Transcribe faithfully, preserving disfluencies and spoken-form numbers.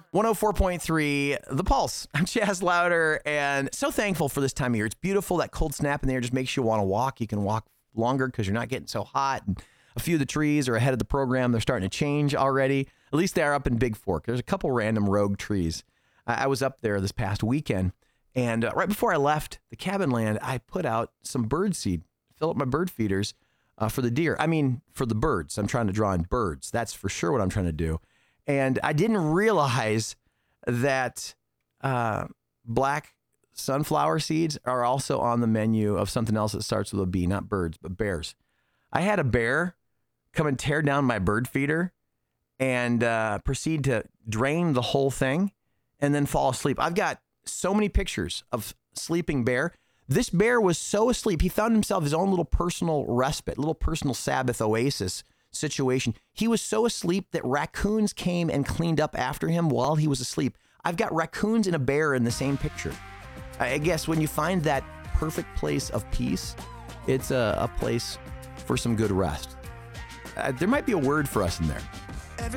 one oh four point three, The Pulse. I'm Chaz Louder, and so thankful for this time of year. It's beautiful. That cold snap in the air just makes you want to walk. You can walk longer because you're not getting so hot. And a few of the trees are ahead of the program. They're starting to change already. At least they are up in Big Fork. There's a couple random rogue trees. I, I was up there this past weekend, and uh, right before I left the cabin land, I put out some bird seed, fill up my bird feeders uh, for the deer. I mean, for the birds. I'm trying to draw in birds. That's for sure what I'm trying to do. And I didn't realize that uh, black sunflower seeds are also on the menu of something else that starts with a B, not birds, but bears. I had a bear come and tear down my bird feeder and uh, proceed to drain the whole thing and then fall asleep. I've got so many pictures of sleeping bear. This bear was so asleep. He found himself his own little personal respite, little personal Sabbath oasis situation. He was so asleep that raccoons came and cleaned up after him while he was asleep. I've got raccoons and a bear in the same picture. I guess when you find that perfect place of peace, it's a, a place for some good rest. Uh, there might be a word for us in there.